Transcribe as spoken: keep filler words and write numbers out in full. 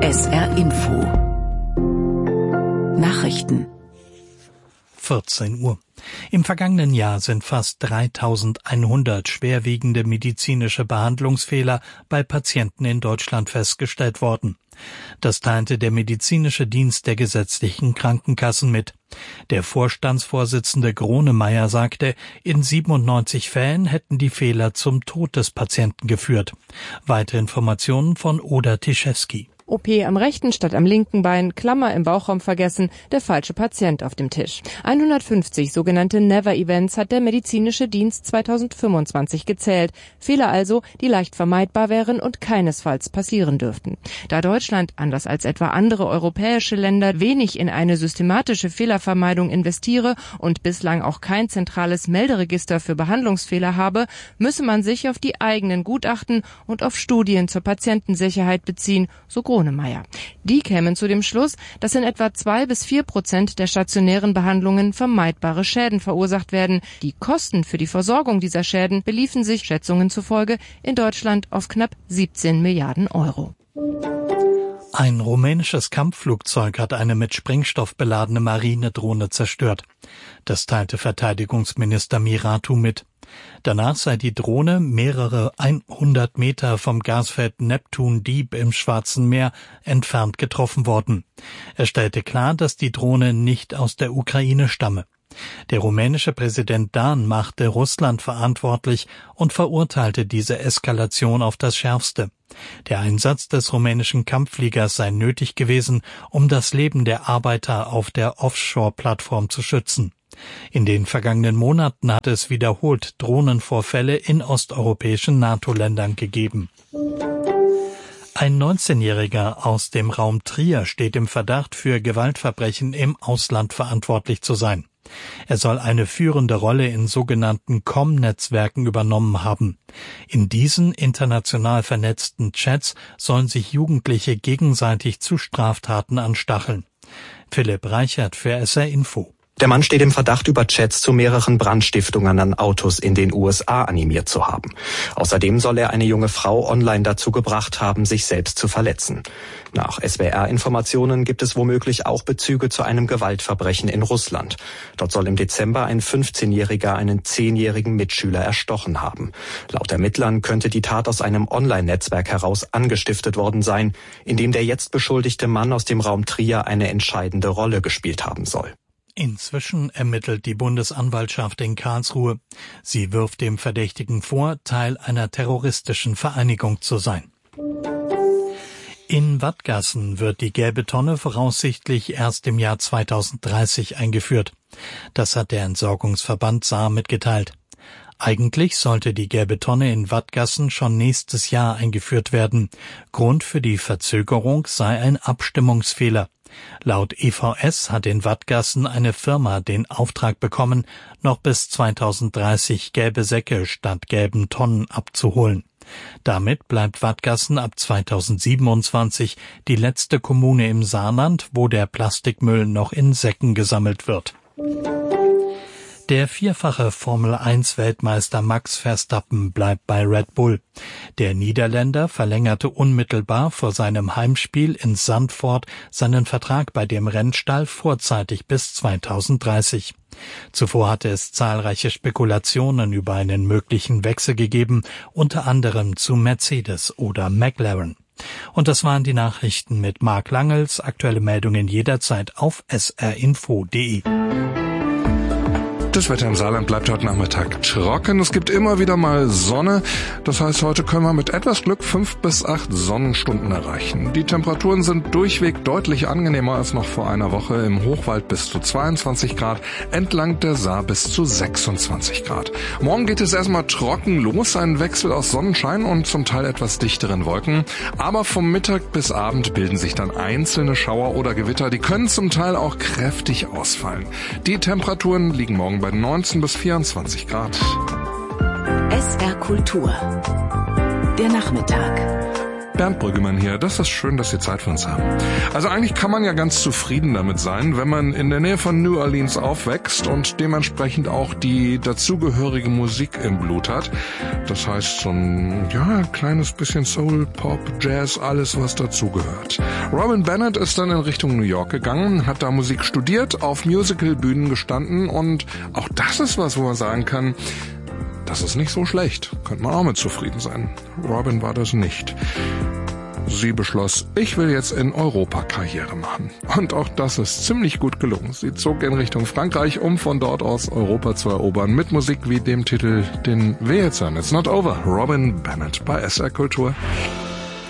S R Info Nachrichten vierzehn Uhr. Im vergangenen Jahr sind fast dreitausendeinhundert schwerwiegende medizinische Behandlungsfehler bei Patienten in Deutschland festgestellt worden. Das teilte der medizinische Dienst der gesetzlichen Krankenkassen mit. Der Vorstandsvorsitzende Gronemeyer sagte, in siebenundneunzig Fällen hätten die Fehler zum Tod des Patienten geführt. Weitere Informationen von Oda Tischewski. O P am rechten statt am linken Bein, Klammer im Bauchraum vergessen, der falsche Patient auf dem Tisch. hundertfünfzig sogenannte Never-Events hat der medizinische Dienst zweitausendfünfundzwanzig gezählt. Fehler also, die leicht vermeidbar wären und keinesfalls passieren dürften. Da Deutschland, anders als etwa andere europäische Länder, wenig in eine systematische Fehlervermeidung investiere und bislang auch kein zentrales Melderegister für Behandlungsfehler habe, müsse man sich auf die eigenen Gutachten und auf Studien zur Patientensicherheit beziehen, so Gronemeyer. Die kämen zu dem Schluss, dass in etwa zwei bis vier Prozent der stationären Behandlungen vermeidbare Schäden verursacht werden. Die Kosten für die Versorgung dieser Schäden beliefen sich, Schätzungen zufolge, in Deutschland auf knapp siebzehn Milliarden Euro. Ein rumänisches Kampfflugzeug hat eine mit Sprengstoff beladene Marinedrohne zerstört. Das teilte Verteidigungsminister Miratu mit. Danach sei die Drohne mehrere hundert Meter vom Gasfeld Neptun Deep im Schwarzen Meer entfernt getroffen worden. Er stellte klar, dass die Drohne nicht aus der Ukraine stamme. Der rumänische Präsident Dan machte Russland verantwortlich und verurteilte diese Eskalation auf das Schärfste. Der Einsatz des rumänischen Kampffliegers sei nötig gewesen, um das Leben der Arbeiter auf der Offshore-Plattform zu schützen. In den vergangenen Monaten hat es wiederholt Drohnenvorfälle in osteuropäischen NATO-Ländern gegeben. Ein neunzehnjähriger aus dem Raum Trier steht im Verdacht, für Gewaltverbrechen im Ausland verantwortlich zu sein. Er soll eine führende Rolle in sogenannten C O M-Netzwerken übernommen haben. In diesen international vernetzten Chats sollen sich Jugendliche gegenseitig zu Straftaten anstacheln. Philipp Reichert für S R Info. Der Mann steht im Verdacht, über Chats zu mehreren Brandstiftungen an Autos in den U S A animiert zu haben. Außerdem soll er eine junge Frau online dazu gebracht haben, sich selbst zu verletzen. Nach S W R-Informationen gibt es womöglich auch Bezüge zu einem Gewaltverbrechen in Russland. Dort soll im Dezember ein fünfzehnjähriger einen zehnjährigen Mitschüler erstochen haben. Laut Ermittlern könnte die Tat aus einem Online-Netzwerk heraus angestiftet worden sein, in dem der jetzt beschuldigte Mann aus dem Raum Trier eine entscheidende Rolle gespielt haben soll. Inzwischen ermittelt die Bundesanwaltschaft in Karlsruhe. Sie wirft dem Verdächtigen vor, Teil einer terroristischen Vereinigung zu sein. In Wadgassen wird die gelbe Tonne voraussichtlich erst im Jahr zweitausenddreißig eingeführt. Das hat der Entsorgungsverband Saar mitgeteilt. Eigentlich sollte die gelbe Tonne in Wadgassen schon nächstes Jahr eingeführt werden. Grund für die Verzögerung sei ein Abstimmungsfehler. Laut E V S hat in Wadgassen eine Firma den Auftrag bekommen, noch bis zweitausenddreißig gelbe Säcke statt gelben Tonnen abzuholen. Damit bleibt Wadgassen ab zweitausendsiebenundzwanzig die letzte Kommune im Saarland, wo der Plastikmüll noch in Säcken gesammelt wird. Der vierfache Formel eins Weltmeister Max Verstappen bleibt bei Red Bull. Der Niederländer verlängerte unmittelbar vor seinem Heimspiel in Zandvoort seinen Vertrag bei dem Rennstall vorzeitig bis zweitausenddreißig. Zuvor hatte es zahlreiche Spekulationen über einen möglichen Wechsel gegeben, unter anderem zu Mercedes oder McLaren. Und das waren die Nachrichten mit Marc Langels. Aktuelle Meldungen jederzeit auf s r info punkt d e. Das Wetter im Saarland bleibt heute Nachmittag trocken. Es gibt immer wieder mal Sonne. Das heißt, heute können wir mit etwas Glück fünf bis acht Sonnenstunden erreichen. Die Temperaturen sind durchweg deutlich angenehmer als noch vor einer Woche. Im Hochwald bis zu zweiundzwanzig Grad, entlang der Saar bis zu sechsundzwanzig Grad. Morgen geht es erstmal trocken los. Ein Wechsel aus Sonnenschein und zum Teil etwas dichteren Wolken. Aber vom Mittag bis Abend bilden sich dann einzelne Schauer oder Gewitter. Die können zum Teil auch kräftig ausfallen. Die Temperaturen liegen morgen bei neunzehn bis vierundzwanzig Grad. S R Kultur. Der Nachmittag. Bernd Brüggemann hier. Das ist schön, dass Sie Zeit für uns haben. Also eigentlich kann man ja ganz zufrieden damit sein, wenn man in der Nähe von New Orleans aufwächst und dementsprechend auch die dazugehörige Musik im Blut hat. Das heißt so ein ja, kleines bisschen Soul, Pop, Jazz, alles was dazugehört. Robin Bennett ist dann in Richtung New York gegangen, hat da Musik studiert, auf Musical-Bühnen gestanden und auch das ist was, wo man sagen kann, das ist nicht so schlecht. Könnte man auch mit zufrieden sein. Robin war das nicht. Sie beschloss, ich will jetzt in Europa Karriere machen. Und auch das ist ziemlich gut gelungen. Sie zog in Richtung Frankreich, um von dort aus Europa zu erobern, mit Musik wie dem Titel, den wir jetzt hören. It's Not Over. Robin Bennett bei S R Kultur.